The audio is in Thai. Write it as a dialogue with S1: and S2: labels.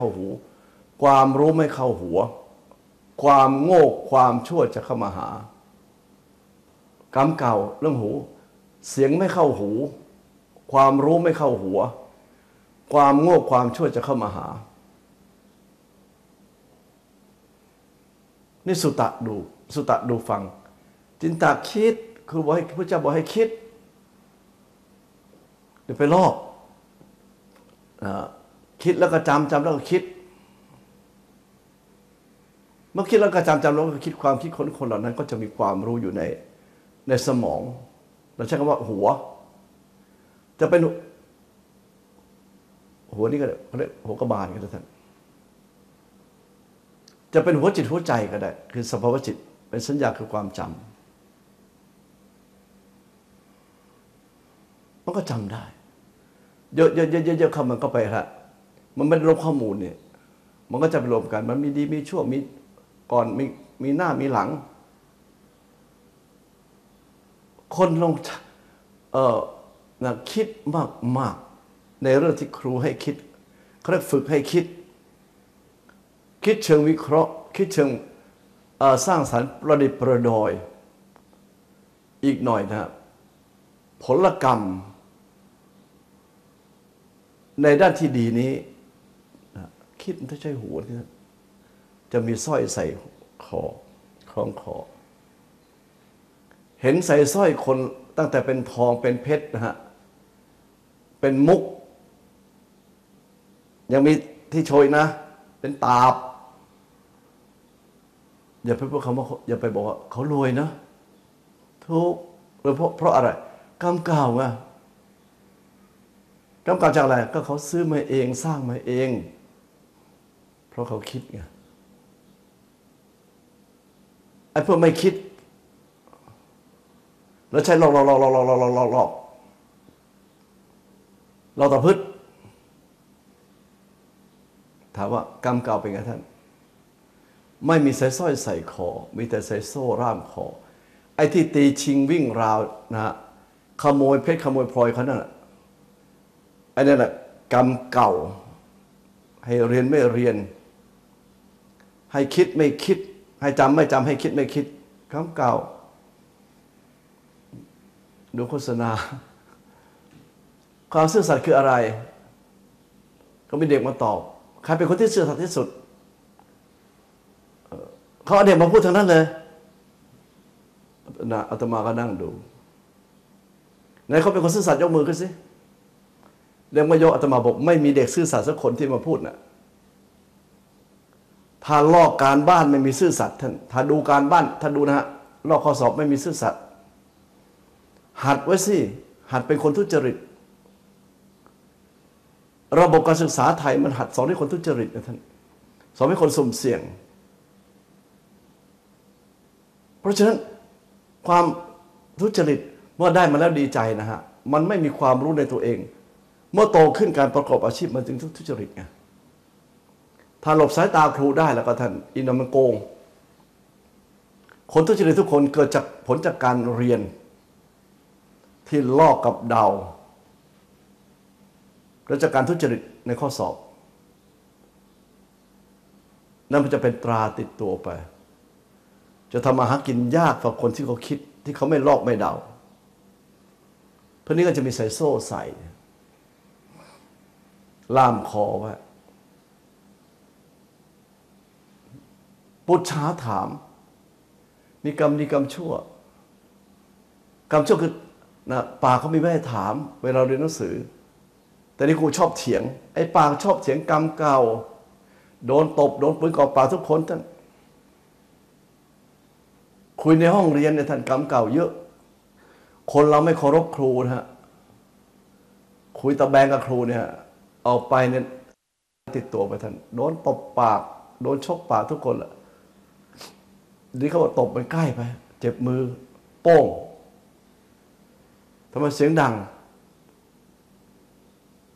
S1: เข้าหูความรู้ไม่เข้าหัวความโง่ความชั่วจะเข้ามาหากรรมเก่าเรื่องหูเสียงไม่เข้าหูความรู้ไม่เข้าหัวความโง่ความชั่วจะเข้ามาหานี่สุตะดูฟังจินตะคิดคือบอกให้พระเจ้าบอกให้คิดเดี๋ยวไปลอกคิดแล้วก็จำแล้วก็คิดเมื่อคิดแล้วก็จำแล้วก็คิดความคิดคนเหล่านั้นก็จะมีความรู้อยู่ในสมองเราใช้คำว่าหัวจะเป็นหัวนี่ก็เขาเรียกหัวกระบาลก็ได้ท่านจะเป็นหัวจิตหัวใจก็ได้คือสภาวะจิตเป็นสัญญาคือความจำมันก็จำได้เยอะๆคำมันก็ไปละมันไม่ได้รวมข้อมูลเนี่ยมันก็จะไปรวมกันมันมีดีมีชั่วมีก่อนมีหน้ามีหลังคนลงคิดมากในเรื่องที่ครูให้คิดเขาเรียกฝึกให้คิดเชิงวิเคราะห์คิดเชิงสร้างสรรค์ประดิษฐ์ประดอยอีกหน่อยนะผลกรรมในด้านที่ดีนี้คิดถ้าใช่หัวที่จะมีสร้อยใส่คอคล้องคอเห็นใส่สร้อยคนตั้งแต่เป็นทองเป็นเพชรนะฮะเป็นมุกยังมีที่โชยนะเป็นตาบอย่าไปพูดคำว่าอย่าไปบอกว่าเขารวยนะทุกเพราะอะไรกรรมเก่าไงกรรมเก่าจากอะไรก็เขาซื้อมาเองสร้างมาเองเพราะเขาคิดไงไอ้พวกไม่คิดแล้วใช้หลอกเราตะพึดถามว่ากรรมเก่าเป็นไงท่านไม่มีสายสร้อยใส่คอมีแต่สายโซ่ร่ามคอไอ้ที่ตีชิงวิ่งราวนะฮะขโมยเพชรขโมยพลอยเขานั่นแหละไอ้นั่นแหละกรรมเก่าให้เรียนไม่เรียนให้คิดไม่คิดให้จำไม่จำให้คิดไม่คิดกรรมเก่าดูโฆษณาความซื่อสัตย์คืออะไรก็มีเด็กมาตอบใครเป็นคนที่ซื่อสัตย์ที่สุดเขาเอาเด็กมาพูดทางนั้นเลยอาตมาก็นั่งดูไหนเขาเป็นคนซื่อสัตย์ยกมือขึ้นสิเด็กมายกอาตมาบอกไม่มีเด็กซื่อสัตย์สักคนที่มาพูดน่ะถ้าลอกการบ้านไม่มีซื่อสัตย์ท่านถ้าดูการบ้านถ้าดูนะฮะลอกข้อสอบไม่มีซื่อสัตย์หัดไว้สิหัดเป็นคนทุจริตระบบการศึกษาไทยมันหัดสอนให้คนทุจริตนะท่านสอนให้คนสุ่มเสี่ยงเพราะฉะนั้นความทุจริตเมื่อได้มาแล้วดีใจนะฮะมันไม่มีความรู้ในตัวเองเมื่อโตขึ้นการประกอบอาชีพมันจึงทุจริตไงถ้าหลบสายตาครูได้แล้วก็ท่านอินทร์มันโกงคนทุจริตทุกคนเกิดจากผลจากการเรียนที่ลอกกับเดาและจากการทุจริตในข้อสอบนั่นมันจะเป็นตราติดตัวไปจะทำมาหากินยากกว่าคนที่เขาคิดที่เขาไม่ลอกไม่เดาเพราะนี้ก็จะมีใส่โซ่ใส่ล่ามคอไว้ปุจฉาถามมีกรรมดีกรรมชั่วกรรมชั่วคือนะปากเขามีไว้ให้ถามเวลาเรียนหนังสือแต่นี่กูชอบเถียงไอ้ปากชอบเถียงกรรมเก่าโดนตบโดนปืนกรอกปากทุกคนท่านคุยในห้องเรียนเนี่ยท่านกรรมเก่าเยอะคนเราไม่เคารพครูนะฮะคุยตะแบงกับครูเนี่ยออกไปเนี่ยติดตัวไปท่านโดนตบปากโดนชกปากทุกคนแหละนี่เขาบอกตบไปใกล้ไปเจ็บมือโป้งทำไมเสียงดัง